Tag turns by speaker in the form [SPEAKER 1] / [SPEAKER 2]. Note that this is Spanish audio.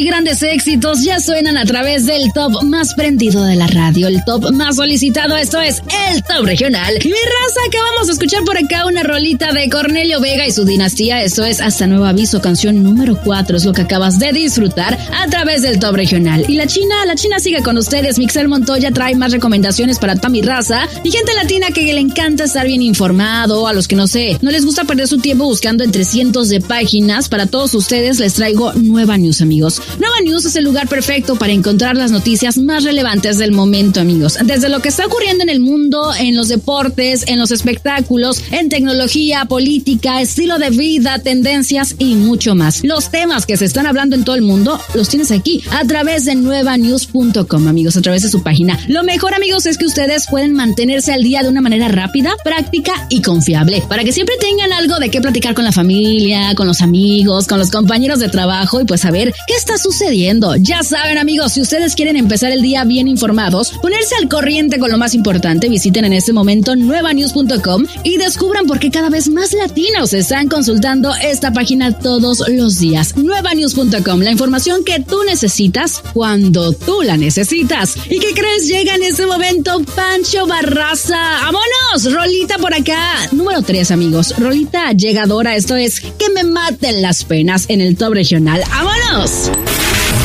[SPEAKER 1] y grandes éxitos ya suenan a través del top más prendido de la radio, el top más solicitado. Esto es el Top Regional. Y mi raza, acabamos de escuchar por acá una rolita de Cornelio Vega y su dinastía. Esto es Hasta Nuevo Aviso, canción número 4. Es lo que acabas de disfrutar a través del Top Regional. Y la China sigue con ustedes. Mixel Montoya trae más recomendaciones para toda mi raza y gente latina que le encanta estar bien informado. A los que no les gusta perder su tiempo buscando entre cientos de páginas. Para todos ustedes les traigo Nueva News, amigos. Nueva News es el lugar perfecto para encontrar las noticias más relevantes del momento, amigos. Desde lo que está ocurriendo en el mundo, en los deportes, en los espectáculos, en tecnología, política, estilo de vida, tendencias y mucho más. Los temas que se están hablando en todo el mundo los tienes aquí a través de nuevanews.com, amigos, a través de su página. Lo mejor, amigos, es que ustedes pueden mantenerse al día de una manera rápida, práctica y confiable, para que siempre tengan algo de qué platicar con la familia, con los amigos, con los compañeros de trabajo y pues saber qué está sucediendo. Ya saben, amigos, si ustedes quieren empezar el día bien informados, ponerse al corriente con lo más importante, visiten en este momento nuevanews.com y descubran por qué cada vez más latinos están consultando esta página todos los días. Nuevanews.com, la información que tú necesitas cuando tú la necesitas. ¿Y qué crees? Llega en este momento Pancho Barraza. ¡Vámonos! Rolita por acá. Número 3, amigos. Rolita llegadora. Esto es Que me maten las penas en el Top Regional. ¡Vámonos!